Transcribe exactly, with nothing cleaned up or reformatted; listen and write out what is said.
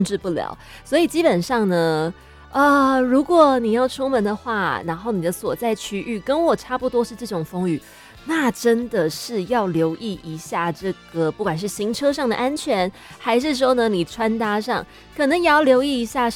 制不了，所以基本上呢，呃，如果你要出门的话，然后你的所在区域跟我差不多是这种风雨，那真的是要留意一下这个，不管是行车上的安全，还是说呢你穿搭上，可能也要留意一下